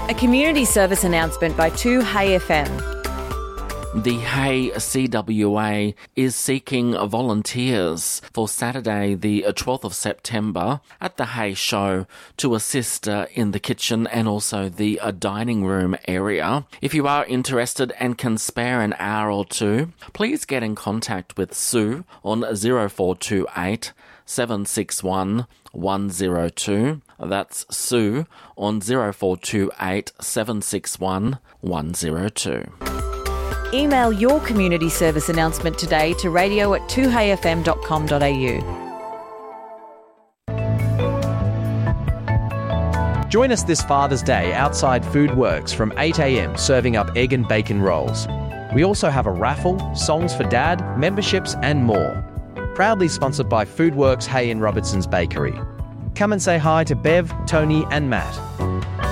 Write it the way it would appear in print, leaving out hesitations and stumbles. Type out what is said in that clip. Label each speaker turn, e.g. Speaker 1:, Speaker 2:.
Speaker 1: A community service announcement by 2Hey FM.
Speaker 2: The Hey CWA is seeking volunteers for Saturday the 12th of September at the Hey Show to assist in the kitchen and also the dining room area. If you are interested and can spare an hour or two, please get in contact with Sue on 0428 761 102. That's Sue on 0428 761 102.
Speaker 1: Email your community service announcement today to radio@2heyfm.com.au.
Speaker 3: Join us this Father's Day outside Food Works from 8 a.m, serving up egg and bacon rolls. We also have a raffle, songs for dad, memberships and more. Proudly sponsored by Food Works Hay in Robertson's Bakery. Come and say hi to Bev, Tony and Matt.